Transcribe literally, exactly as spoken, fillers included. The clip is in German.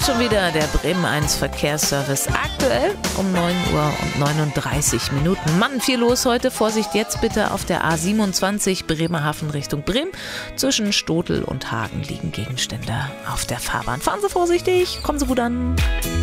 schon wieder der Bremen eins Verkehrsservice. Aktuell um neun Uhr und neununddreißig Minuten. Mann, viel los heute. Vorsicht jetzt bitte auf der A siebenundzwanzig Bremerhaven Richtung Bremen. Zwischen Stotel und Hagen liegen Gegenstände auf der Fahrbahn. Fahren Sie vorsichtig, kommen Sie gut an.